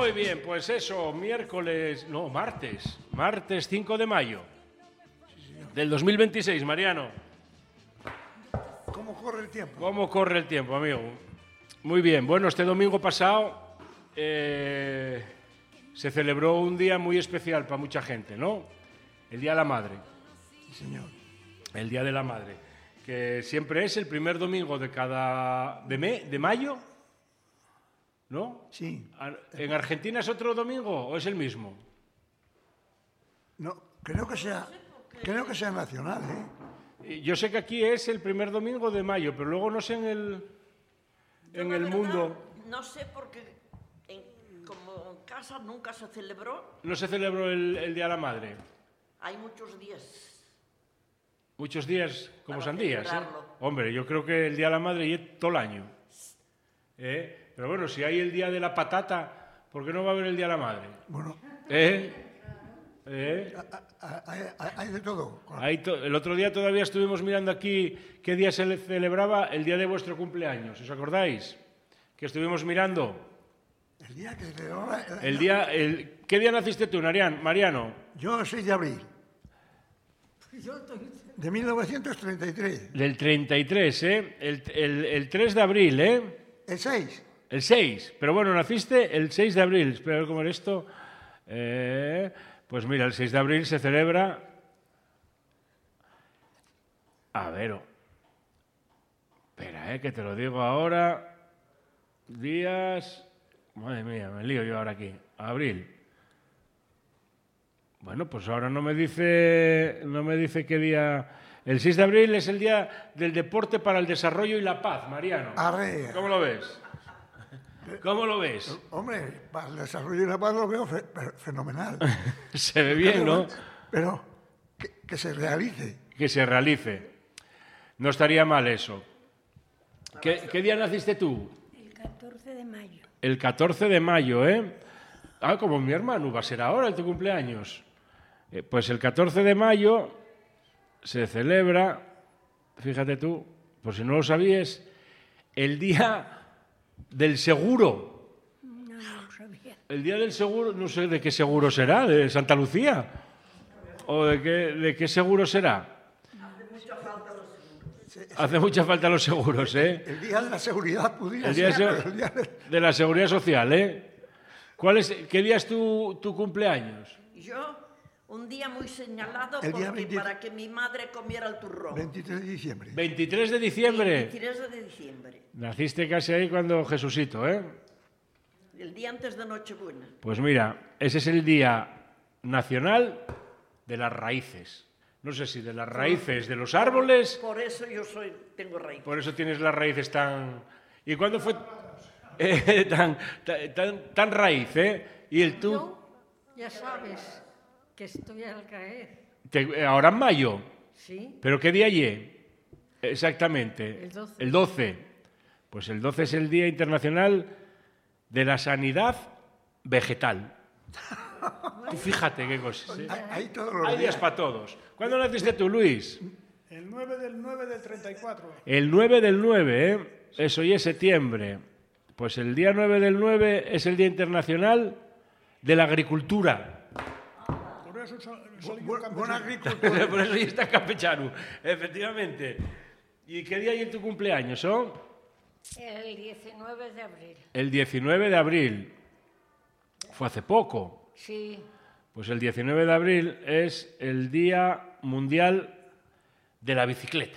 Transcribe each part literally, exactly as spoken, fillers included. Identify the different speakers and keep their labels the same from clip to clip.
Speaker 1: Muy bien, pues eso, miércoles, no, martes, martes cinco de mayo del dos mil veintiséis, Mariano.
Speaker 2: ¿Cómo corre el tiempo?
Speaker 1: ¿Cómo corre el tiempo, amigo? Muy bien, bueno, este domingo pasado eh, se celebró un día muy especial para mucha gente, ¿no? El Día de la Madre.
Speaker 2: Sí, señor.
Speaker 1: El Día de la Madre, que siempre es el primer domingo de cada... de, me, de mayo, ¿no?
Speaker 2: Sí.
Speaker 1: ¿En Argentina es otro domingo o es el mismo?
Speaker 2: No, creo que sea, creo que sea nacional, ¿eh?
Speaker 1: Yo sé que aquí es el primer domingo de mayo, pero luego no sé en el, en el mundo...
Speaker 3: No sé porque en, como en casa nunca se celebró.
Speaker 1: ¿No se celebró el, el Día de la Madre?
Speaker 3: Hay muchos días.
Speaker 1: Muchos días como
Speaker 3: Para
Speaker 1: sandías, ¿eh?
Speaker 3: celebrarlo.
Speaker 1: Hombre, yo creo que el Día de la Madre es todo el año. ¿Eh? Pero bueno, si hay el Día de la Patata, ¿por qué no va a haber el Día de la Madre?
Speaker 2: Bueno,
Speaker 1: ¿Eh? ¿Eh?
Speaker 2: hay, hay- hay de todo.
Speaker 1: Ahí to- el otro día todavía estuvimos mirando aquí qué día se le celebraba el día de vuestro cumpleaños. ¿Os acordáis? Que estuvimos mirando.
Speaker 2: El día que se celebraba el-
Speaker 1: El día, el, ¿qué día naciste tú, Marian- Mariano?
Speaker 2: Yo, el seis de abril. De mil novecientos treinta y tres.
Speaker 1: Del treinta y tres, ¿eh? El, el, el tres de abril, ¿eh?
Speaker 2: El seis.
Speaker 1: El seis. Pero bueno, naciste el seis de abril. Espera a ver cómo era esto. Eh, pues mira, el seis de abril se celebra... A ver... oh. Espera, ¿eh? Que te lo digo ahora. Días... Madre mía, me lío yo ahora aquí. Abril. Bueno, pues ahora no me dice, no me dice qué día... El seis de abril es el día del deporte para el desarrollo y la paz, Mariano.
Speaker 2: Arre.
Speaker 1: ¿Cómo lo ves? ¿Cómo lo ves?
Speaker 2: Hombre, para el desarrollo de la paz lo veo fe- fe- fenomenal.
Speaker 1: Se ve bien, ¿no?
Speaker 2: Pero que, que se realice.
Speaker 1: Que se realice. No estaría mal eso. ¿Qué, qué día naciste tú?
Speaker 4: El catorce de mayo.
Speaker 1: El catorce de mayo, ¿eh? Ah, como mi hermano, va a ser ahora el tu cumpleaños. Eh, pues el catorce de mayo se celebra, fíjate tú, por si no lo sabías, el día del seguro.
Speaker 4: No, no lo sabía.
Speaker 1: El día del seguro, no sé de qué seguro será, de Santa Lucía. ¿O de qué, de qué seguro será? Hace mucha falta los seguros, ¿eh?
Speaker 2: El día de la seguridad pudiera
Speaker 1: El día
Speaker 2: ser,
Speaker 1: de-
Speaker 2: pero el día de-
Speaker 1: de la seguridad social, ¿eh? ¿Cuál es, ¿Qué día es tu, tu cumpleaños?
Speaker 3: Yo, un día muy señalado
Speaker 2: El día
Speaker 3: porque
Speaker 2: veinte
Speaker 3: para que mi madre comiera el turrón.
Speaker 2: veintitrés de diciembre.
Speaker 1: veintitrés de diciembre.
Speaker 3: veintitrés de diciembre.
Speaker 1: Naciste casi ahí cuando Jesucito, ¿eh?
Speaker 3: El día antes de Nochebuena.
Speaker 1: Pues mira, ese es el Día Nacional de las Raíces. No sé si de las raíces de los árboles,
Speaker 3: Por eso yo soy, tengo raíz.
Speaker 1: por eso tienes las raíces tan... ¿Y cuándo fue eh, tan, tan, tan raíz, eh? Y el tú...
Speaker 4: Yo, ya sabes que estoy al caer.
Speaker 1: te- ahora en mayo.
Speaker 4: Sí,
Speaker 1: ¿Pero qué día allí? Exactamente.
Speaker 4: El doce.
Speaker 1: El doce. Pues el doce es el Día Internacional de la Sanidad Vegetal. Tú fíjate qué cosas. ¿eh?
Speaker 2: Hay, hay todos los
Speaker 1: Hay días
Speaker 2: días.
Speaker 1: para todos. ¿Cuándo naciste tú, Luis?
Speaker 5: El nueve del nueve del treinta y cuatro.
Speaker 1: El nueve del nueve, ¿eh? Eso ya es septiembre. Pues el día nueve del nueve es el Día Internacional de la Agricultura.
Speaker 5: Por eso so- soy un
Speaker 2: Bu-
Speaker 5: campesino.
Speaker 2: Buen agricultor.
Speaker 1: Por eso ya está campechano, efectivamente. ¿Y qué día hay en tu cumpleaños, oh?
Speaker 4: el diecinueve de abril.
Speaker 1: El diecinueve de abril. Fue hace poco.
Speaker 4: Sí,
Speaker 1: Pues el diecinueve de abril es el Día Mundial de la Bicicleta.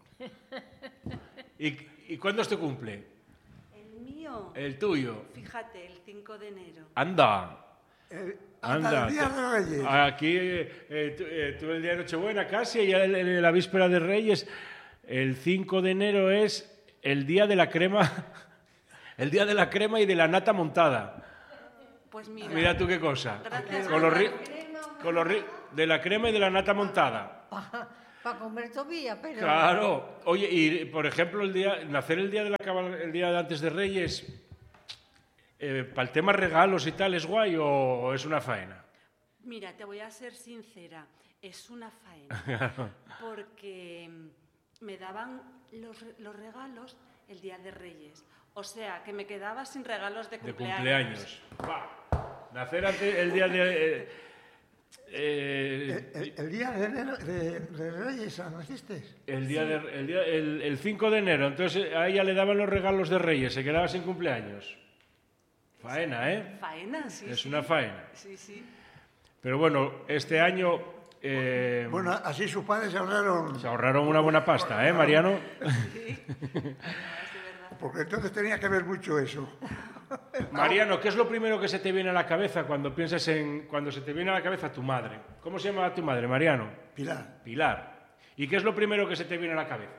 Speaker 1: ¿Y, y cuándo es tu cumple?
Speaker 6: El mío,
Speaker 1: El tuyo.
Speaker 6: fíjate, el cinco de enero.
Speaker 1: Anda.
Speaker 2: Eh,
Speaker 1: Anda.
Speaker 2: hasta el día de Reyes.
Speaker 1: Aquí, eh, tú, eh, tú el día de Nochebuena casi, y ya el- el- la víspera de Reyes. El cinco de enero es el día de la crema, el día de la crema y de la nata montada.
Speaker 6: Pues mira,
Speaker 1: Mira tú qué cosa.
Speaker 6: Gracias.
Speaker 1: Con los ri- con los ri- de la crema y de la nata montada.
Speaker 4: para comer todavía, pero...
Speaker 1: Claro. Oye, y por ejemplo, el día, nacer el día de la cabal- el día de antes de Reyes, eh, para el tema regalos y tal, ¿es guay o es una faena?
Speaker 6: mira, te voy a ser sincera, es una faena. Porque me daban los, re- los regalos el día de Reyes. O sea, que me quedaba sin regalos de
Speaker 1: De
Speaker 6: cumpleaños.
Speaker 1: cumpleaños. Va. Nacer antes, el día de... eh, eh,
Speaker 2: El, el- el día de, enero- de, de Reyes, ¿naciste?
Speaker 1: el día de, el, día- el- el cinco de enero, entonces a ella le daban los regalos de Reyes, se quedaba sin cumpleaños. Faena, ¿eh?
Speaker 6: Faena, sí.
Speaker 1: Es
Speaker 6: sí.
Speaker 1: una faena.
Speaker 6: Sí, sí.
Speaker 1: Pero bueno, este año eh,
Speaker 2: Bueno, así sus padres se ahorraron,
Speaker 1: se ahorraron una buena pasta, ¿eh, Mariano?
Speaker 6: Sí. Además, de verdad.
Speaker 2: porque entonces tenía que ver mucho eso.
Speaker 1: Mariano, ¿qué es lo primero que se te viene a la cabeza cuando piensas en cuando se te viene a la cabeza tu madre? ¿Cómo se llama tu madre, Mariano?
Speaker 2: Pilar,
Speaker 1: Pilar. ¿Y qué es lo primero que se te viene a la cabeza?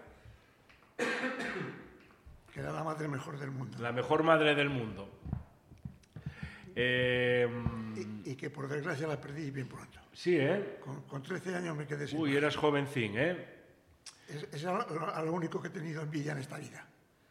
Speaker 2: que era la madre mejor del mundo.
Speaker 1: La mejor madre del mundo. Eh,
Speaker 2: Y, y que por desgracia la perdí bien pronto.
Speaker 1: sí, ¿eh?
Speaker 2: Con, con trece años me quedé sin
Speaker 1: Uy,
Speaker 2: madre.
Speaker 1: eras jovencín, ¿eh?
Speaker 2: Es, es a lo, a lo único que he tenido en Villa en esta vida.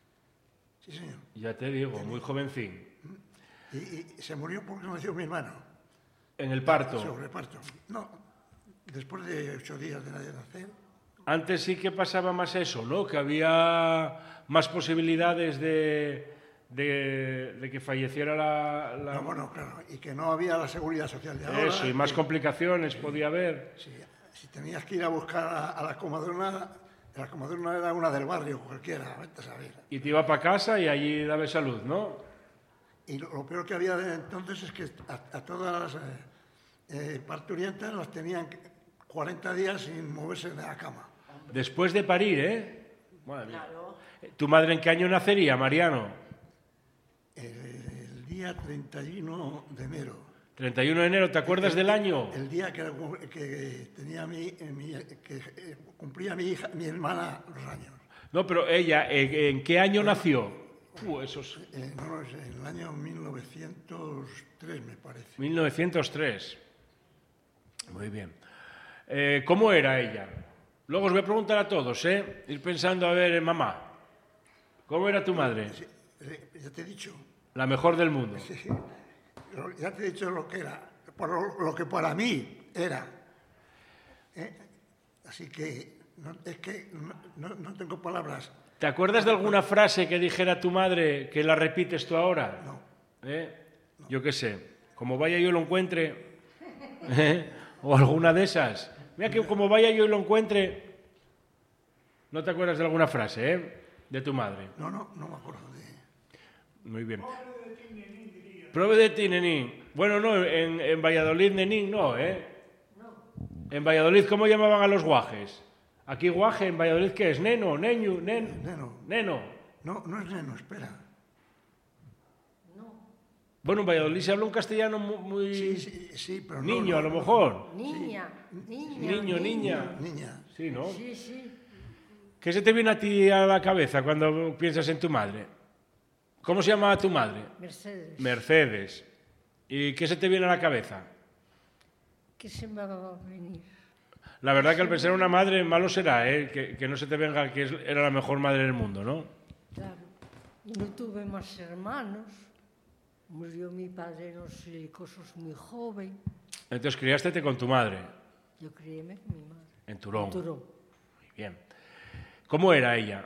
Speaker 2: Sí, señor.
Speaker 1: Ya te digo, muy jovencín.
Speaker 2: Y, y se murió porque nació mi hermano.
Speaker 1: En el parto.
Speaker 2: Sobre parto. No, después de ocho días de nacer.
Speaker 1: Antes sí que pasaba más eso, ¿no? Que había más posibilidades de, de, de que falleciera la... la-
Speaker 2: No, bueno, claro, y que no había la seguridad social de ahora.
Speaker 1: Eso, y más
Speaker 2: que-
Speaker 1: complicaciones podía haber.
Speaker 2: Si, si tenías que ir a buscar a, a la comadrona, la comadrona era una del barrio, cualquiera, vete a saber.
Speaker 1: Y te iba para casa y allí daba salud, ¿no?
Speaker 2: Y lo, lo peor que había de entonces es que a, a todas las eh, eh, parturientas las tenían cuarenta días sin moverse de la cama.
Speaker 1: Después de parir, ¿eh? Madre mía.
Speaker 3: Claro.
Speaker 1: ¿Tu madre en qué año nacería, Mariano?
Speaker 2: El, el día treinta y uno de enero,
Speaker 1: treinta y uno de enero, ¿te acuerdas del año?
Speaker 2: el día que, que tenía mi, eh, mi- que eh, cumplía mi hija, mi hermana los años.
Speaker 1: No, pero ella, ¿en, en qué año nació? Uh, esos...
Speaker 2: Eh, no lo sé, en el año mil novecientos tres me parece.
Speaker 1: mil novecientos tres. Muy bien. Eh, ¿Cómo era ella? Luego os voy a preguntar a todos, ¿eh? Ir pensando, a ver, eh, mamá, ¿cómo era tu madre?
Speaker 2: Sí, eh, ya te he dicho,
Speaker 1: La mejor del mundo.
Speaker 2: sí, lo- ya te he dicho lo que era, por lo, lo que para mí era. ¿eh? Así que no, es que no, no- no tengo palabras.
Speaker 1: ¿Te acuerdas de alguna frase que dijera tu madre que la repites tú ahora?
Speaker 2: No.
Speaker 1: ¿Eh? Yo qué sé, como vaya yo lo encuentre, ¿eh? O alguna de esas. Mira que como vaya yo y lo encuentre, ¿no te acuerdas de alguna frase, eh? De tu madre.
Speaker 2: No, no, no me acuerdo de.
Speaker 1: Muy bien. Prove de ti, nenín. Bueno, no, en, en Valladolid, nenín, no, ¿eh? En Valladolid, ¿cómo llamaban a los guajes? Aquí guaje, en Valladolid, ¿qué es? Neno, neño, nen,
Speaker 2: Neno.
Speaker 1: neno.
Speaker 2: No, no es neno, espera.
Speaker 1: Bueno, en Valladolid se habla un castellano mu- muy...
Speaker 2: Sí, sí, sí, pero no.
Speaker 1: Niño,
Speaker 2: no,
Speaker 1: a lo
Speaker 2: no.
Speaker 1: mejor.
Speaker 4: Niña, niña.
Speaker 1: Niño, niña.
Speaker 2: Niña.
Speaker 1: Sí, ¿no?
Speaker 4: Sí, sí.
Speaker 1: ¿Qué se te viene a ti a la cabeza cuando piensas en tu madre? ¿Cómo se llama tu madre?
Speaker 4: Mercedes.
Speaker 1: Mercedes. ¿Y qué se te viene a la cabeza?
Speaker 4: ¿Qué se me va a venir?
Speaker 1: La verdad que al pensar en una madre, malo será, ¿eh? Que, que no se te venga que es- era la mejor madre del mundo, ¿no?
Speaker 4: Claro. Y no tuve más hermanos. Murió mi padre en los silicosos muy joven.
Speaker 1: Entonces criástete con tu madre,
Speaker 4: Yo criéme con mi madre.
Speaker 1: en Turón.
Speaker 4: Turón.
Speaker 1: Muy bien. ¿Cómo era ella?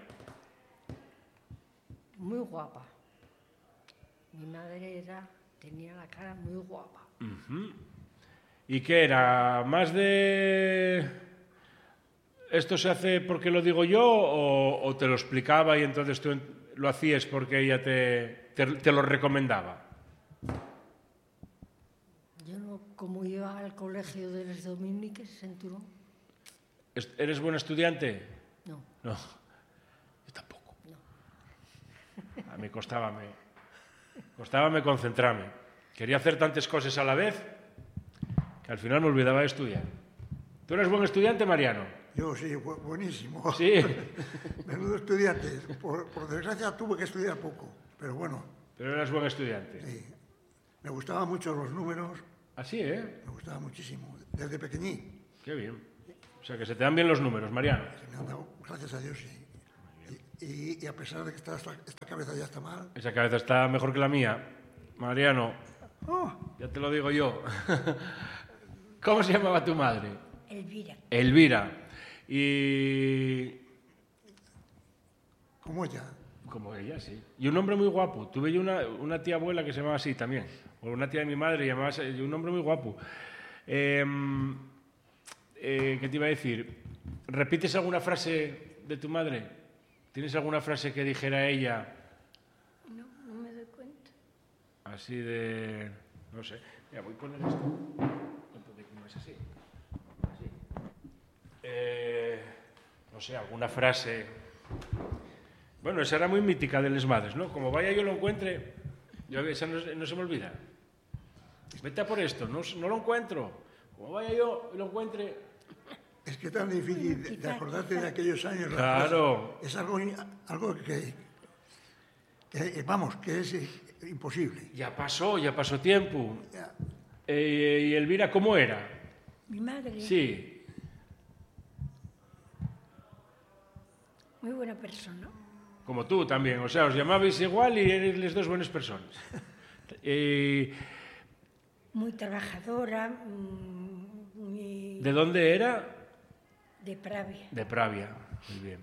Speaker 4: Muy guapa. Mi madre era, tenía la cara muy guapa.
Speaker 1: ¿Y qué era? ¿Más de esto se hace porque lo digo yo o, o te lo explicaba y entonces tú en- lo hacías porque ella te, te, te lo recomendaba?
Speaker 4: Yo no, como iba al colegio de los dominiques en Turón,
Speaker 1: ¿Es- ¿Eres buen estudiante?
Speaker 4: no.
Speaker 1: No, yo tampoco. A mí costábame, costábame concentrarme. Quería hacer tantas cosas a la vez que al final me olvidaba de estudiar. ¿Tú eres buen estudiante, Mariano?
Speaker 2: Yo sí, bu- buenísimo.
Speaker 1: Sí.
Speaker 2: Menudo estudiante. Por, por desgracia tuve que estudiar poco, pero bueno,
Speaker 1: Pero eras buen estudiante.
Speaker 2: sí. Me gustaban mucho los números,
Speaker 1: Así, ¿eh?
Speaker 2: me gustaba muchísimo, desde pequeñín.
Speaker 1: Qué bien. O sea, que se te dan bien los números, Mariano.
Speaker 2: Se me han dado, gracias a Dios, sí. Y, y- y a pesar de que esta, esta cabeza ya está mal,
Speaker 1: Esa cabeza está mejor que la mía. Mariano,
Speaker 2: ¡oh!
Speaker 1: ya te lo digo yo. ¿Cómo se llamaba tu madre?
Speaker 4: Elvira.
Speaker 1: Elvira. Y...
Speaker 2: como ella.
Speaker 1: Como ella, sí. Y un hombre muy guapo. Tuve yo una, una tía abuela que se llamaba así también. O una tía de mi madre llamaba así, y un hombre muy guapo. Eh, eh, ¿Qué te iba a decir? ¿Repites alguna frase de tu madre? ¿Tienes alguna frase que dijera ella?
Speaker 4: No, no me doy cuenta.
Speaker 1: Así de... no sé. Mira, voy a poner esto. ¿Cómo es así? Así. Eh, no sé, alguna frase... Bueno, esa era muy mítica de Les Madres, ¿no? Como vaya yo lo encuentre, yo, esa no, no se me olvida. Vete a por esto, no, no lo encuentro. Como vaya yo y lo encuentre...
Speaker 2: Es que es tan difícil de, de acordarte de aquellos años.
Speaker 1: Claro.
Speaker 2: Es algo, algo que, que, vamos, que es imposible.
Speaker 1: Ya pasó, ya pasó tiempo.
Speaker 2: Ya.
Speaker 1: Eh, ¿Y Elvira cómo era?
Speaker 4: Mi madre,
Speaker 1: Sí.
Speaker 4: muy buena persona.
Speaker 1: Como tú también, o sea, os llamabais igual y eres las dos buenas personas. Eh,
Speaker 4: Muy trabajadora, mm, muy...
Speaker 1: ¿De dónde era?
Speaker 4: de Pravia.
Speaker 1: De Pravia, muy bien.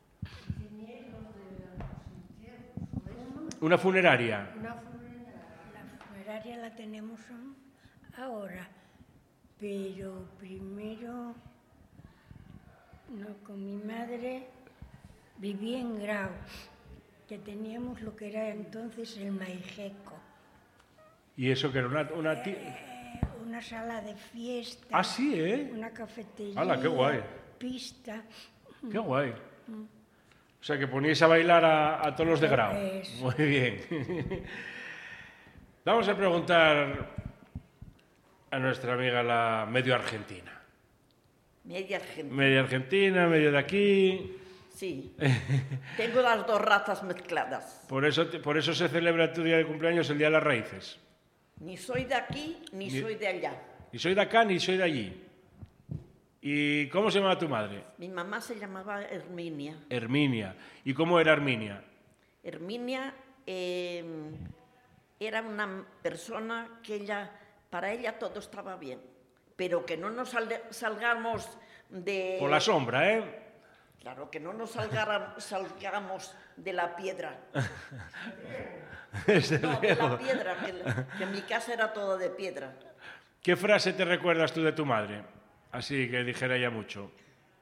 Speaker 1: Una funeraria.
Speaker 4: Una funeraria, la funeraria la tenemos ahora, pero primero, no, con mi madre viví en Grau, que teníamos lo que era entonces el Maijeco,
Speaker 1: ¿Y eso que era una, una ti-
Speaker 4: eh, una sala de fiesta,
Speaker 1: Ah, sí, ¿eh?
Speaker 4: una cafetería,
Speaker 1: ¡Hala, qué guay!
Speaker 4: pista.
Speaker 1: Qué guay. O sea, que poníais a bailar a, a todos los de Grau.
Speaker 4: Eso.
Speaker 1: Muy bien. Vamos a preguntar a nuestra amiga la medio argentina.
Speaker 3: Media Argentina.
Speaker 1: Medio argentina, medio de aquí.
Speaker 3: Sí. Tengo las dos razas mezcladas.
Speaker 1: Por eso, te- por eso se celebra tu día de cumpleaños, el Día de las Raíces.
Speaker 3: Ni soy de aquí, ni,
Speaker 1: Ni-
Speaker 3: soy de allá.
Speaker 1: Ni soy de acá, ni soy de allí. ¿Y cómo se llama tu madre?
Speaker 3: Mi mamá se llamaba Herminia.
Speaker 1: Herminia. ¿Y cómo era Herminia?
Speaker 3: Herminia eh, era una persona que ella, para ella todo estaba bien, pero que no nos salde- salgamos de...
Speaker 1: Por la sombra, ¿eh?
Speaker 3: Claro, que no nos salgara- salgamos de la piedra.
Speaker 1: Desde
Speaker 3: No, de la
Speaker 1: luego.
Speaker 3: piedra, que, que mi casa era toda de piedra.
Speaker 1: ¿Qué frase te recuerdas tú de tu madre? Así que dijera ella mucho.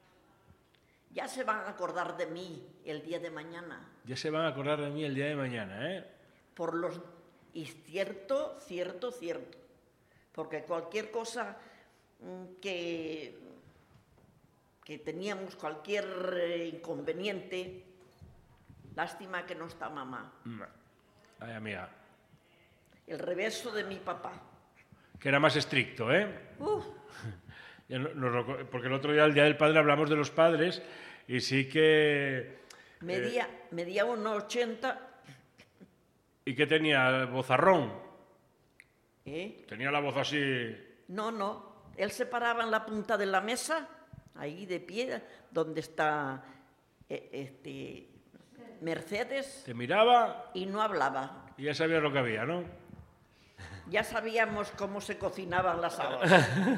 Speaker 3: Ya se van a acordar de mí el día de mañana.
Speaker 1: Ya se van a acordar de mí el día de mañana, ¿eh?
Speaker 3: Por los... Y cierto, cierto, cierto. Porque cualquier cosa mm, que, que teníamos, cualquier eh, inconveniente, lástima que no está mamá.
Speaker 1: Ay, amiga.
Speaker 3: El reverso de mi papá.
Speaker 1: Que era más estricto, ¿eh?
Speaker 3: Uf,
Speaker 1: Ya no- nos reco- porque el otro día, el Día del Padre, hablamos de los padres y sí que...
Speaker 3: medía, medía uno ochenta.
Speaker 1: ¿Y qué tenía? ¿Vozarrón?
Speaker 3: ¿eh?
Speaker 1: Tenía la voz así...
Speaker 3: No, no. Él se paraba en la punta de la mesa, ahí de pie, donde está eh, este, Mercedes,
Speaker 1: Te miraba
Speaker 3: y no hablaba.
Speaker 1: y ya sabías lo que había, ¿no?
Speaker 3: Ya sabíamos cómo se cocinaban las habas.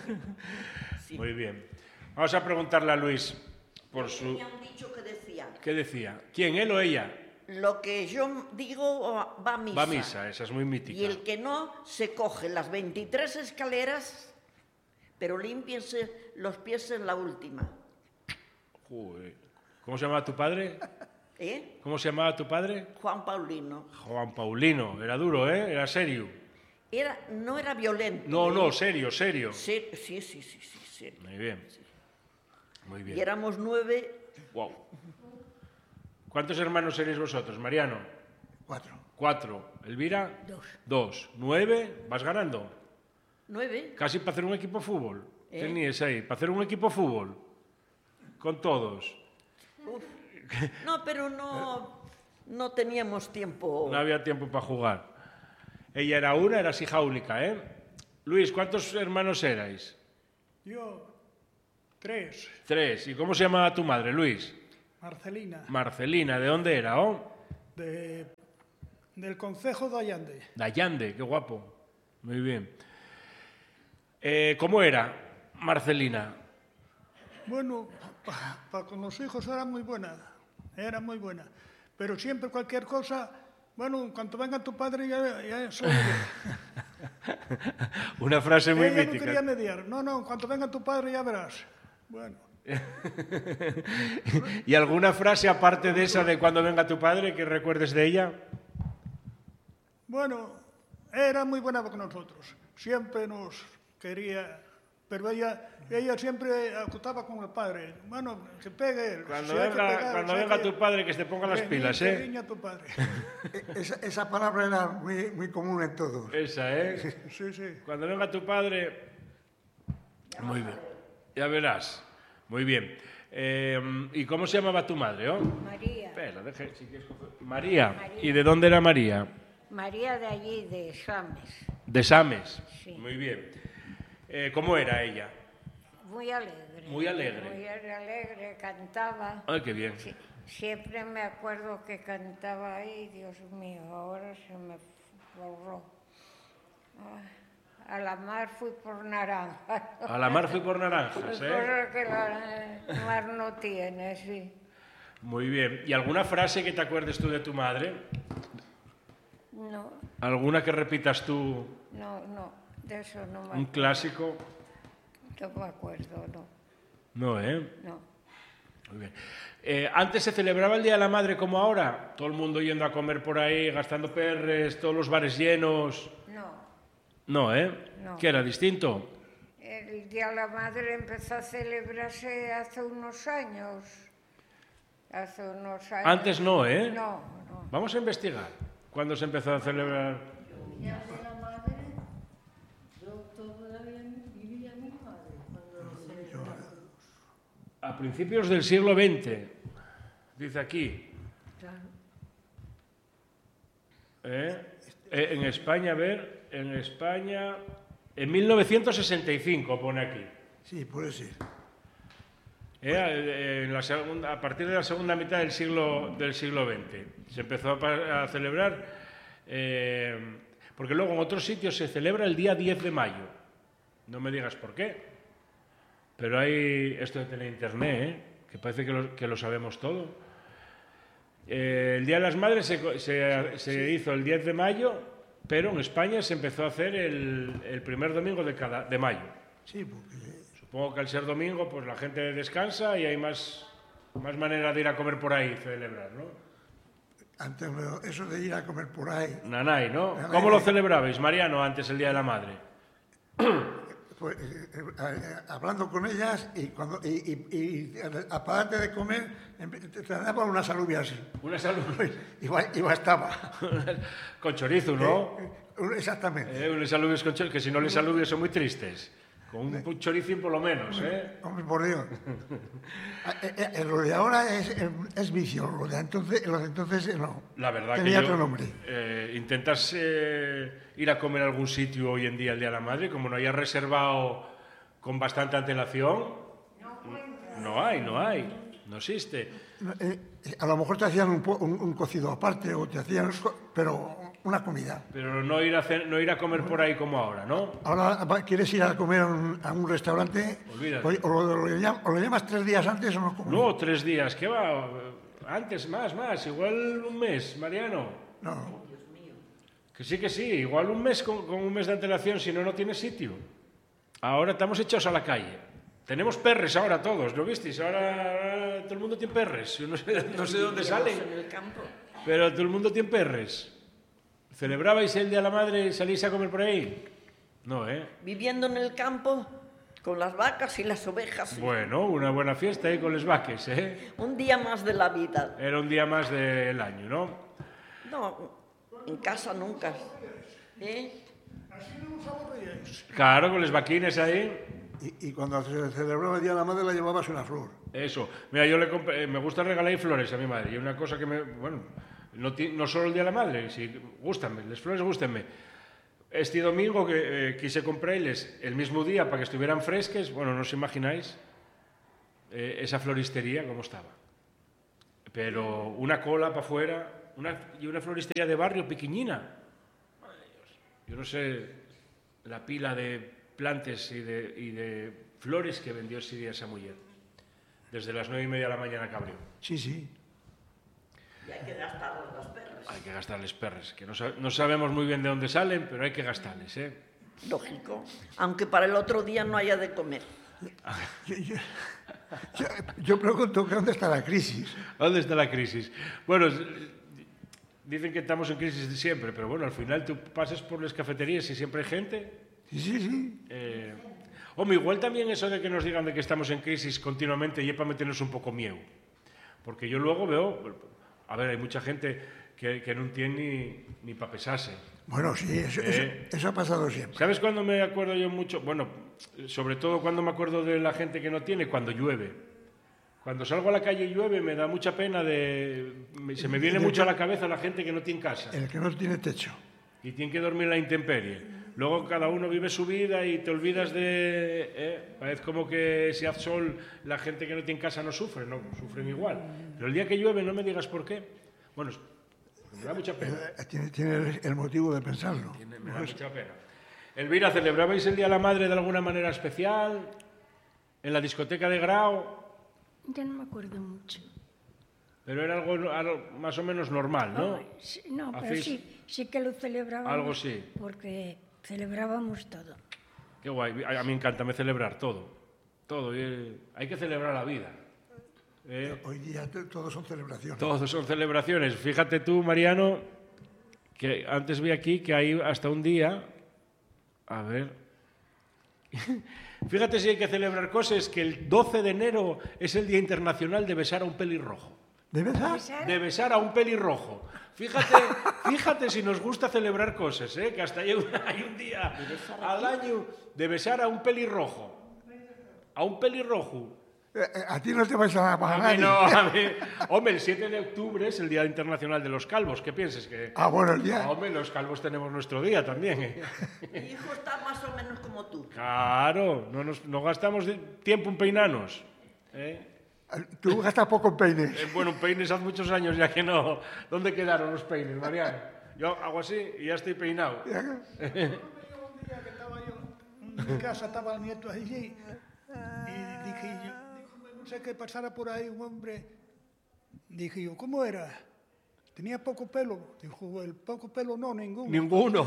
Speaker 3: Sí.
Speaker 1: Muy bien. Vamos a preguntarle a Luis por su...
Speaker 3: Tenía un dicho que decía,
Speaker 1: ¿Qué decía? ¿Quién, él o ella?
Speaker 3: lo que yo digo va a misa.
Speaker 1: Va a misa, esa es muy mítica.
Speaker 3: Y el que no, se coge las veintitrés escaleras, pero límpiense los pies en la última.
Speaker 1: Joder. ¿Cómo se llamaba tu padre?
Speaker 3: ¿Eh?
Speaker 1: ¿Cómo se llamaba tu padre?
Speaker 3: Juan Paulino.
Speaker 1: Juan Paulino. Era duro, ¿eh? Era serio.
Speaker 3: Era, no era violento.
Speaker 1: No,
Speaker 3: ¿eh?
Speaker 1: no, serio, serio.
Speaker 3: Sí, sí, sí, sí, sí, sí.
Speaker 1: Muy bien. Muy
Speaker 3: Y
Speaker 1: bien.
Speaker 3: éramos nueve,
Speaker 1: Wow. ¿Cuántos hermanos seréis vosotros, Mariano?
Speaker 2: Cuatro.
Speaker 1: Cuatro. ¿Elvira?
Speaker 4: Dos.
Speaker 1: Dos. ¿Nueve? ¿Vas ganando?
Speaker 3: nueve.
Speaker 1: Casi para hacer un equipo de fútbol.
Speaker 3: ¿Eh?
Speaker 1: Teníais ahí, para hacer un equipo de fútbol. Con todos.
Speaker 3: Uf. No, pero no, no teníamos tiempo.
Speaker 1: No había tiempo para jugar. Ella era una, eras hija única, ¿eh? Luis, ¿cuántos hermanos erais?
Speaker 5: Yo, tres.
Speaker 1: Tres. ¿Y cómo se llamaba tu madre, Luis?
Speaker 5: Marcelina,
Speaker 1: Marcelina. ¿De dónde era? Oh?
Speaker 5: de, del Concejo de Allande.
Speaker 1: De Allande, qué guapo. Muy bien. Eh, ¿Cómo era Marcelina?
Speaker 5: Bueno, para con los hijos era muy buena, era muy buena. pero siempre cualquier cosa, bueno, en cuanto venga tu padre ya, ya soy...
Speaker 1: Una frase muy
Speaker 5: Ella
Speaker 1: mítica.
Speaker 5: no quería mediar. No, no, en cuanto venga tu padre ya verás. Bueno.
Speaker 1: ¿Y alguna frase aparte de esa de cuando venga tu padre que recuerdes de ella?
Speaker 5: Bueno, era muy buena con nosotros. Siempre nos quería, pero ella, ella siempre acotaba con el padre. Bueno, que pegue él.
Speaker 1: Cuando
Speaker 5: Si hay que
Speaker 1: venga,
Speaker 5: pegar,
Speaker 1: cuando
Speaker 5: si hay
Speaker 1: venga
Speaker 5: que-
Speaker 1: tu padre, que se ponga las
Speaker 5: que
Speaker 1: pilas,
Speaker 5: ni- que
Speaker 1: ¿eh?
Speaker 5: riña tu padre.
Speaker 2: Esa, esa palabra era muy, muy común en todos.
Speaker 1: Esa, ¿eh?
Speaker 5: Sí, sí.
Speaker 1: Cuando venga tu padre... Muy bien. Ya verás. Muy bien. Eh, ¿Y cómo se llamaba tu madre, oh?
Speaker 4: María.
Speaker 1: Espera, deje, si quieres coger- María.
Speaker 4: María.
Speaker 1: ¿Y de dónde era María?
Speaker 4: María de allí, de Sames.
Speaker 1: De Sames.
Speaker 4: Sí.
Speaker 1: Muy bien. Eh, ¿Cómo era ella?
Speaker 4: Muy alegre.
Speaker 1: Muy alegre.
Speaker 4: Muy alegre, cantaba.
Speaker 1: Ay, qué bien.
Speaker 4: Sí, siempre me acuerdo que cantaba ahí, Dios mío, ahora se me borró. Ah, a la mar fui por naranja.
Speaker 1: A la mar fui por naranjas, ¿eh?
Speaker 4: Cosa que la mar no tiene, sí.
Speaker 1: Muy bien. ¿Y alguna frase que te acuerdes tú de tu madre?
Speaker 4: No,
Speaker 1: ¿Alguna que repitas tú?
Speaker 4: no, no, de eso no me
Speaker 1: ¿Un
Speaker 4: acuerdo.
Speaker 1: clásico?
Speaker 4: No me acuerdo, no,
Speaker 1: No, ¿eh?
Speaker 4: no.
Speaker 1: Muy bien. Eh, ¿Antes se celebraba el Día de la Madre como ahora? Todo el mundo yendo a comer por ahí, gastando perres, todos los bares llenos.
Speaker 4: No,
Speaker 1: No, ¿eh?
Speaker 4: No.
Speaker 1: ¿Qué era distinto?
Speaker 4: el Día de la Madre empezó a celebrarse hace unos años. Hace unos años.
Speaker 1: Antes no, ¿eh?
Speaker 4: No, no.
Speaker 1: Vamos a investigar. ¿Cuándo se empezó a celebrar? A principios del siglo veinte, dice aquí. ¿Eh? Eh, En España, a ver, en España, en mil novecientos sesenta y cinco pone aquí.
Speaker 2: Sí, puede ser.
Speaker 1: Eh, en la segunda, a partir de la segunda mitad del siglo, del siglo veinte se empezó a, pa- a celebrar, eh, porque luego en otros sitios se celebra el día diez de mayo. No me digas por qué, pero hay esto de tener internet, ¿eh? Que parece que lo, que lo sabemos todo. Eh, el Día de las Madres se, co- se- se hizo el diez de mayo, pero en España se empezó a hacer el, el primer domingo de, cada, de mayo.
Speaker 2: Sí, porque
Speaker 1: Supongo que al ser domingo, pues la gente descansa y hay más, más manera de ir a comer por ahí y celebrar, ¿no?
Speaker 2: antes lo- eso de ir a comer por ahí,
Speaker 1: Nanay, ¿no?
Speaker 2: Nanay.
Speaker 1: ¿Cómo lo celebrabais, Mariano, antes el Día de la Madre?
Speaker 2: pues, eh, eh, eh, hablando con ellas y cuando y, y, y aparte de comer empe- te, te daban unas alubias
Speaker 1: Una salud
Speaker 2: y ba- y bastaba.
Speaker 1: con chorizo, ¿no?
Speaker 2: Eh, eh, Exactamente.
Speaker 1: Eh, unos alubios con chorizo, que si no les alubios son muy tristes. Con un choricín por lo menos, ¿eh?
Speaker 2: Hombre, por Dios. Ah, eh, eh, lo de ahora es, eh, es vicio, lo de entonces, lo de entonces eh, no.
Speaker 1: La verdad
Speaker 2: Tenía
Speaker 1: que yo,
Speaker 2: otro nombre.
Speaker 1: eh, intentas eh, ir a comer a algún sitio hoy en día el Día de la Madre, como no hayas reservado con bastante antelación, no hay, no hay, no existe.
Speaker 2: Eh, eh, a lo mejor te hacían un, po- un- un cocido aparte o te hacían, co- pero una comida.
Speaker 1: Pero no ir a, hacer- no ir a comer por ahí como ahora, ¿no?
Speaker 2: Ahora va- quieres ir a comer a un, a un restaurante,
Speaker 1: Olvídate.
Speaker 2: o, o lo, lo llam- o lo llamas tres días antes o no comes.
Speaker 1: No, tres días, ¿qué va? Antes, más, más, igual un mes, Mariano.
Speaker 2: No.
Speaker 1: Que sí, que sí, igual un mes con, con un mes de antelación, si no, no tiene sitio. Ahora estamos echados a la calle. Tenemos perres ahora todos, ¿lo visteis? Ahora, ahora todo el mundo tiene perres. Yo no sé, no sé de dónde salen,
Speaker 3: En el campo.
Speaker 1: pero todo el mundo tiene perres. ¿Celebrabais el Día de la Madre y salís a comer por ahí? No, ¿eh?
Speaker 3: Viviendo en el campo con las vacas y las ovejas.
Speaker 1: Bueno, una buena fiesta ahí con los vaques, ¿eh?
Speaker 3: Un día más de la vida.
Speaker 1: Era un día más del año, ¿no?
Speaker 3: No, en casa nunca. ¿Eh?
Speaker 1: Claro, con los vaquines ahí.
Speaker 2: Y, y cuando se celebraba el Día de la Madre le llevabas una flor.
Speaker 1: Eso. Mira, yo le compré- me gusta regalar flores a mi madre. Y una cosa que me... Bueno, no, ti- no solo el Día de la Madre, si gústanme, las flores gústenme. Este domingo que eh, quise comprarles el mismo día para que estuvieran fresques, bueno, no os imagináis eh, esa floristería cómo estaba. Pero una cola para afuera una, y una floristería de barrio pequeñina. Madre de Dios. Yo no sé la pila de plantes y de, y de flores que vendió ese día esa mujer. Desde las nueve y media de la mañana que abrió.
Speaker 2: Sí, sí.
Speaker 3: Y hay que gastarlos las perras.
Speaker 1: Hay que gastarles perres, que no, sab- no sabemos muy bien de dónde salen, pero hay que gastarles, ¿eh?
Speaker 3: Lógico. Aunque para el otro día no haya de comer.
Speaker 2: Yo, yo- yo- yo pregunto que dónde está la crisis.
Speaker 1: ¿Dónde está la crisis? Bueno, s- dicen que estamos en crisis de siempre, pero bueno, al final tú pasas por las cafeterías y siempre hay gente.
Speaker 2: Sí, sí, sí.
Speaker 1: Eh, hombre, igual también eso de que nos digan de que estamos en crisis continuamente y es para meternos un poco miedo. Porque yo luego veo, a ver, hay mucha gente que, que no tiene ni, ni para pesarse.
Speaker 2: Bueno, sí, eso,
Speaker 1: Eh.
Speaker 2: eso- eso ha pasado siempre.
Speaker 1: ¿Sabes cuándo me acuerdo yo mucho? Bueno, sobre todo cuando me acuerdo de la gente que no tiene, cuando llueve. Cuando salgo a la calle y llueve me da mucha pena de... me- Se me viene mucho a la cabeza la gente que no tiene casa
Speaker 2: El que no tiene techo.
Speaker 1: y tiene que dormir en la intemperie. Luego cada uno vive su vida y te olvidas de... ¿eh? Parece como que si hace sol la gente que no tiene casa no sufre, no, sufren igual. Pero el día que llueve no me digas por qué. Bueno, es- me da mucha pena.
Speaker 2: Eh, Tiene, tiene el- el motivo de pensarlo.
Speaker 1: Me da mucha pena. Elvira, ¿celebrabais el Día de la Madre de alguna manera especial? ¿En la discoteca de Grau?
Speaker 4: Ya no me acuerdo mucho.
Speaker 1: Pero era algo, algo más o menos normal, ¿no?
Speaker 4: Oh, sí, no, pero
Speaker 1: ¿Hacéis
Speaker 4: sí, sí que lo celebrábamos.
Speaker 1: algo sí?
Speaker 4: Porque celebrábamos todo.
Speaker 1: Qué guay. A a mí me encanta me celebrar todo. Todo. y, eh, hay que celebrar la vida. ¿eh?
Speaker 2: Hoy día to- todos son celebraciones.
Speaker 1: Todos son celebraciones. Fíjate tú, Mariano, que antes vi aquí que hay hasta un día... A ver... Fíjate si hay que celebrar cosas, que el doce de enero es el Día Internacional de besar a un pelirrojo.
Speaker 2: ¿De verdad?
Speaker 1: De besar a un pelirrojo. Fíjate, fíjate si nos gusta celebrar cosas, ¿eh? Que hasta hay un, hay un día al año de besar a un pelirrojo. A un pelirrojo.
Speaker 2: Eh, eh, A ti no te vais a
Speaker 1: A
Speaker 2: pagar.
Speaker 1: mí no, a mí... Hombre, el siete de octubre es el Día Internacional de los Calvos. ¿Qué piensas? Que...
Speaker 2: Ah, bueno, el día.
Speaker 1: Hombre, los calvos tenemos nuestro día también. ¿eh?
Speaker 3: Mi hijo está más o menos como tú.
Speaker 1: Claro, no, nos, no gastamos de- tiempo en peinarnos. ¿eh?
Speaker 2: Tú gastas poco en peines.
Speaker 1: Eh, bueno, peines hace muchos años ya que no. ¿Dónde quedaron los peines, Mariano? Yo hago así y ya estoy peinado.
Speaker 5: Un día que estaba yo en mi casa, estaba el nieto allí, y dije yo, dijo, no sé qué pasara por ahí un hombre. Dije yo, ¿cómo era? Tenía poco pelo. Dijo, el poco pelo no, ninguno.
Speaker 1: Ninguno.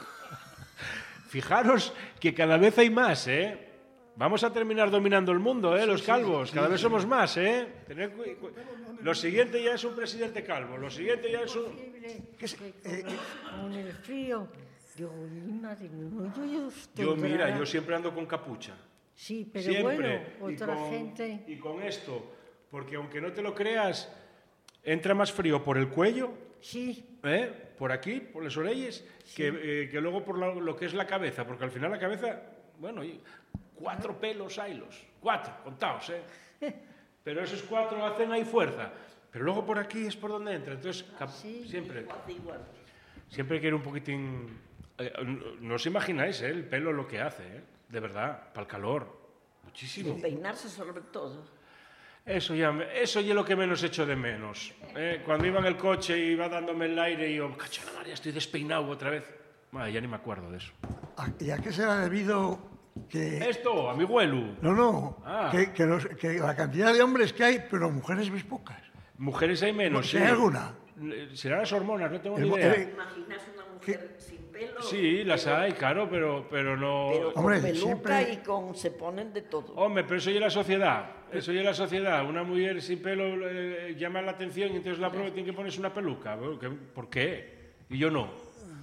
Speaker 1: Fijaros que cada vez hay más, ¿eh? Vamos a terminar dominando el mundo, ¿eh? Los calvos. Cada vez somos más, ¿eh? Tened cu- cu- Lo siguiente ya es un presidente calvo. Lo siguiente ya es un...
Speaker 2: ¿Qué es-
Speaker 7: Que
Speaker 2: eh,
Speaker 7: con, el, con el frío, digo, mi madre, no, yo, yo estoy
Speaker 1: Yo, mira,
Speaker 7: brava.
Speaker 1: yo siempre ando con capucha.
Speaker 7: Sí, pero
Speaker 1: Siempre.
Speaker 7: bueno,
Speaker 1: Y
Speaker 7: otra
Speaker 1: con-
Speaker 7: gente...
Speaker 1: Y con esto, porque aunque no te lo creas, entra más frío por el cuello,
Speaker 7: Sí,
Speaker 1: ¿eh? Por aquí, por las orejas, que, eh, que luego por la- lo que es la cabeza, porque al final la cabeza, bueno, y cuatro pelos haylos, cuatro, contaos, ¿eh? Pero esos cuatro hacen ahí fuerza, pero luego por aquí es por donde entra, entonces cap-
Speaker 7: Sí.
Speaker 1: siempre,
Speaker 3: Hace igual.
Speaker 1: siempre quiero un poquitín... eh, no- no os imagináis, ¿eh? El pelo lo que hace, ¿eh? De verdad, para el calor, muchísimo.
Speaker 3: Peinarse sobre todo.
Speaker 1: Eso ya, me- eso ya es lo que menos echo de menos. ¿eh? Cuando iba en el coche y iba dándome el aire y yo, cacho la María, estoy despeinado otra vez. Madre, ya ni me acuerdo de eso.
Speaker 2: ¿a- ¿Y a qué será debido que...
Speaker 1: Esto, a mi huelu.
Speaker 2: No, no,
Speaker 1: Ah.
Speaker 2: que, que los- que la cantidad de hombres que hay, pero mujeres ves pocas.
Speaker 1: Mujeres hay menos,
Speaker 2: ¿Sí
Speaker 1: sí.
Speaker 2: hay alguna?
Speaker 1: Serán las hormonas, no tengo
Speaker 2: El
Speaker 1: ni
Speaker 2: mo-
Speaker 1: idea.
Speaker 2: el-
Speaker 3: ¿Imaginas una mujer sin pelo?
Speaker 1: Sí, las
Speaker 3: pero-
Speaker 1: hay, claro, pero, pero no...
Speaker 3: Pero con
Speaker 2: Hombre,
Speaker 3: peluca
Speaker 2: siempre-
Speaker 3: y con... se ponen de todo.
Speaker 1: Hombre, pero eso ya es la sociedad. Eso ya es la sociedad. Una mujer sin pelo eh, llama la atención y entonces la prueba tiene que ponerse una peluca. Bueno, ¿qué- ¿por qué? Y yo no.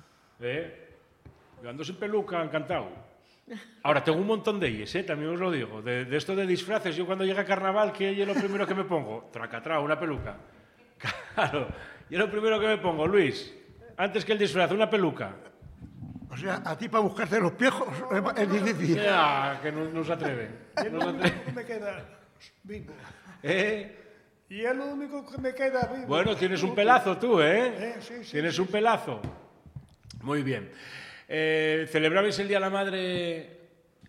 Speaker 1: ¿Eh? Yo ando sin peluca, encantado. Ahora, tengo un montón de ellas, ¿eh? También os lo digo. De, de esto de disfraces, yo cuando llega carnaval, ¿qué es lo primero que me pongo? Tracatrao, una peluca. Claro. Y es lo primero que me pongo, Luis. Antes que el disfraz, una peluca.
Speaker 2: O sea, a ti para buscarte los piejos es- es difícil.
Speaker 1: Ya, que no, no se atreve. No se atreve.
Speaker 5: No me queda vivo.
Speaker 1: ¿Eh?
Speaker 5: Y es lo único que me queda vivo.
Speaker 1: Bueno, tienes un pelazo tú, ¿eh?
Speaker 5: Eh, sí, sí,
Speaker 1: tienes un pelazo. Muy bien. Eh, ¿Celebrabais el Día de la Madre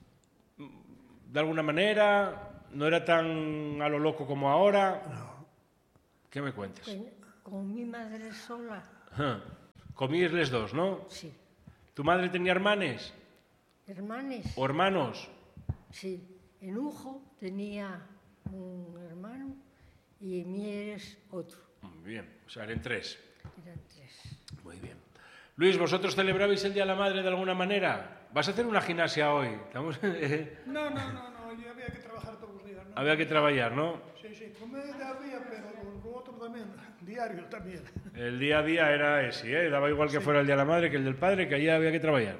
Speaker 1: de alguna manera? ¿No era tan a lo loco como ahora? No. ¿Qué me cuentas?
Speaker 7: con, con mi madre sola,
Speaker 1: Ajá. Comíais les dos, ¿no?
Speaker 7: sí.
Speaker 1: ¿Tu madre tenía hermanes
Speaker 7: Hermanes,
Speaker 1: o hermanos?
Speaker 7: sí. En Ujo tenía un hermano y Mieres otro.
Speaker 1: Muy bien, o sea, eran tres.
Speaker 4: Eran tres.
Speaker 1: Muy bien. Luis, ¿vosotros celebrabais el Día de la Madre de alguna manera? ¿Vas a hacer una gimnasia hoy? Estamos...
Speaker 5: No, no, no, no, yo había que trabajar todos los días, ¿no?
Speaker 1: Había que trabajar, ¿no?
Speaker 5: Sí, sí, comida había, pero lo otro también, diario también.
Speaker 1: El día a día era ese, ¿eh? Daba igual que fuera el Día de la Madre que el del Padre, que allí había que trabajar.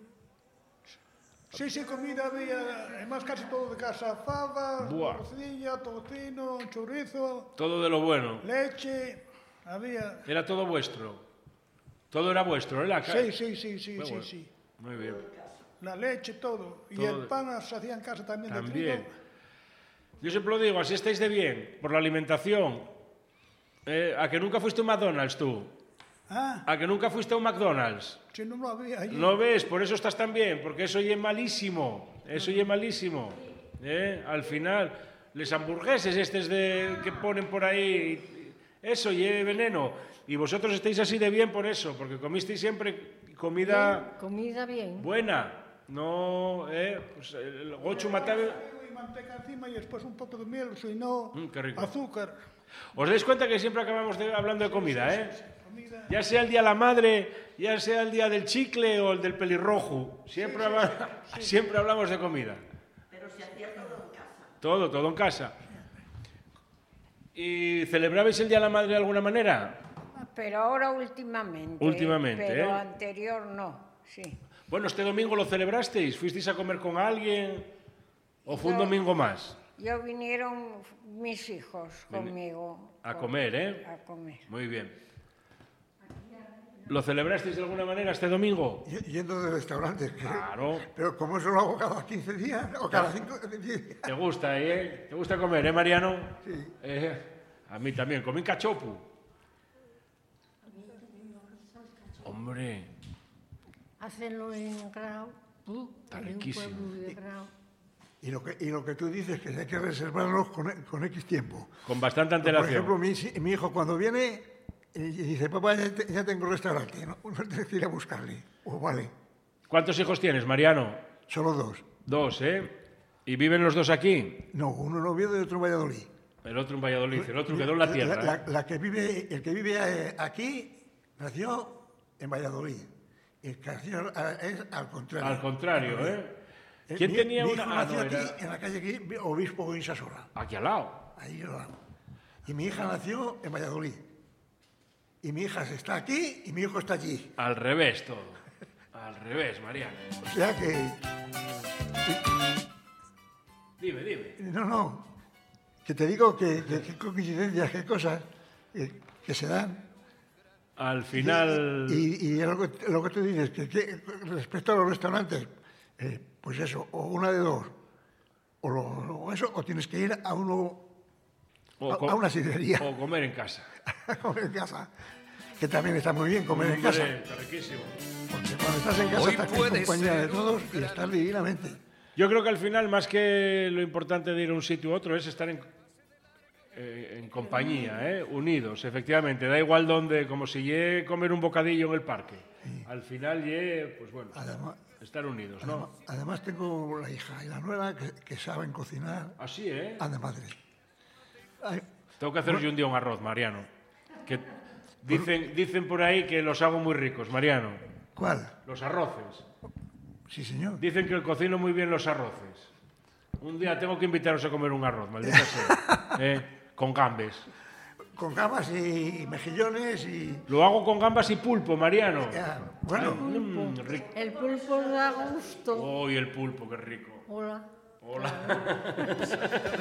Speaker 5: Sí, sí, comida había, además casi todo de casa, fava,
Speaker 1: Buah.
Speaker 5: morcilla, tocino, chorizo,
Speaker 1: Todo de lo bueno.
Speaker 5: leche, había...
Speaker 1: Era todo vuestro. Todo era vuestro, ¿eh? La ca-
Speaker 5: Sí, sí, sí, sí,
Speaker 1: Muy
Speaker 5: sí,
Speaker 1: bueno.
Speaker 5: sí.
Speaker 1: Muy bien.
Speaker 5: La leche, todo. Y
Speaker 1: Todo.
Speaker 5: el pan se hacía en casa también, de
Speaker 1: También.
Speaker 5: trigo.
Speaker 1: Yo siempre lo digo, así estáis de bien, por la alimentación. Eh, ¿A que nunca fuiste a un McDonald's tú?
Speaker 5: Ah,
Speaker 1: ¿A que nunca fuiste a un McDonald's?
Speaker 5: si no lo había allí.
Speaker 1: ¿No ves? Por eso estás tan bien, porque eso ya es malísimo. Eso ya es malísimo. ¿Eh? Al final, les hamburgueses estos de, que ponen por ahí, eso ya es veneno. Y vosotros estáis así de bien por eso, porque comisteis siempre comida
Speaker 7: Bien, comida bien.
Speaker 1: buena. No, ¿eh? Pues el gochu mataba...
Speaker 5: Y manteca encima y después un poco de miel, si no,
Speaker 1: Mm, qué rico.
Speaker 5: azúcar.
Speaker 1: ¿Os dais cuenta que siempre acabamos de- hablando de comida, eh?
Speaker 5: Comida.
Speaker 1: Ya sea el día de la madre, ya sea el día del chicle o el del pelirrojo, siempre, habla- siempre hablamos de comida.
Speaker 3: Pero se hacía todo en casa.
Speaker 1: Todo, todo en casa. ¿Y celebrabais el día de la madre de alguna manera?
Speaker 4: Pero ahora últimamente.
Speaker 1: Últimamente,
Speaker 4: Pero
Speaker 1: ¿eh?
Speaker 4: anterior no, sí.
Speaker 1: Bueno, este domingo lo celebrasteis, ¿fuisteis a comer con alguien o fue un
Speaker 4: No.
Speaker 1: domingo más?
Speaker 4: Yo vinieron mis hijos conmigo.
Speaker 1: A comer, ¿eh?
Speaker 4: A comer.
Speaker 1: Muy bien. ¿Lo celebrasteis de alguna manera este domingo?
Speaker 2: Y- Yendo de restaurantes. que-
Speaker 1: Claro.
Speaker 2: Pero como eso lo hago cada quince días o cada cinco días.
Speaker 1: ¿Te gusta, eh? ¿Te gusta comer, eh, Mariano?
Speaker 2: Sí.
Speaker 1: Eh, a mí también. ¿Comí cachopu? Hombre,
Speaker 7: Hacenlo en Grau. Uh,
Speaker 1: Está
Speaker 7: en un
Speaker 1: riquísimo.
Speaker 7: pueblo de Grau.
Speaker 2: Y lo que, y lo que tú dices que hay que reservarlos con, con X tiempo.
Speaker 1: con bastante
Speaker 2: Por
Speaker 1: antelación.
Speaker 2: ejemplo, mi, si- mi hijo cuando viene eh, y dice, papá, ya, te- ya tengo restaurante, no, no tienes que ir a buscarle. Pues vale,
Speaker 1: ¿Cuántos hijos tienes, Mariano?
Speaker 2: solo dos.
Speaker 1: Dos, ¿eh? ¿Y viven los dos aquí?
Speaker 2: No, uno en Oviedo y otro en Valladolid.
Speaker 1: El otro en Valladolid, el otro quedó en la tierra.
Speaker 2: La,
Speaker 1: ¿eh?
Speaker 2: la- la que vive, el que vive eh, aquí nació en Valladolid. El que nació eh, es al contrario.
Speaker 1: Al contrario, ¿eh?
Speaker 2: Eh,
Speaker 1: ¿Quién
Speaker 2: mi-
Speaker 1: tenía
Speaker 2: mi
Speaker 1: una?
Speaker 2: hijo
Speaker 1: Ah,
Speaker 2: nació
Speaker 1: no,
Speaker 2: aquí,
Speaker 1: era
Speaker 2: en la calle aquí, Obispo Insasola,
Speaker 1: aquí al lado.
Speaker 2: ahí al lado. Y mi hija nació en Valladolid. Y mi hija está aquí y mi hijo está allí.
Speaker 1: Al revés todo. Al revés, Mariano.
Speaker 2: O sea que,
Speaker 1: Dime, dime.
Speaker 2: no, no, que te digo que, que, que coincidencias, qué cosas que, que se dan.
Speaker 1: Al final...
Speaker 2: Y, y lo, que, lo que tú dices, que, que respecto a los restaurantes, eh, pues eso, o una de dos, o, lo, o eso, o tienes que ir a uno,
Speaker 1: o
Speaker 2: a,
Speaker 1: co-
Speaker 2: a una sidrería,
Speaker 1: O comer en casa.
Speaker 2: a comer en casa, que también está muy bien comer en casa,
Speaker 1: Hombre, está riquísimo.
Speaker 2: porque cuando estás en casa
Speaker 8: Hoy
Speaker 2: estás en
Speaker 8: puede
Speaker 2: compañía de
Speaker 8: ser
Speaker 2: todos y estás divinamente.
Speaker 1: Yo creo que al final, más que lo importante de ir a un sitio u otro, es estar en, eh, en compañía, ¿eh? Unidos, efectivamente. Da igual donde, como si lle comer un bocadillo en el parque. Al final lle, pues bueno,
Speaker 2: Además,
Speaker 1: estar unidos,
Speaker 2: además,
Speaker 1: ¿no?
Speaker 2: además tengo la hija y la nuera que, que saben cocinar
Speaker 1: Así, ¿eh?
Speaker 2: a de madre. Ay,
Speaker 1: Tengo que hacer yo un día un arroz, Mariano. Que dicen, dicen por ahí que los hago muy ricos, Mariano.
Speaker 2: ¿Cuál?
Speaker 1: Los arroces.
Speaker 2: Sí, señor.
Speaker 1: Dicen que cocino muy bien los arroces. Un día tengo que invitaros a comer un arroz, maldita sea. ¿Eh? Con gambes.
Speaker 2: Con gambas y mejillones y...
Speaker 1: Lo hago con gambas y pulpo, Mariano.
Speaker 2: ya, bueno,
Speaker 1: Mm, rico.
Speaker 7: El pulpo da gusto.
Speaker 1: Oh, y el pulpo, qué rico.
Speaker 7: Hola.
Speaker 1: Hola.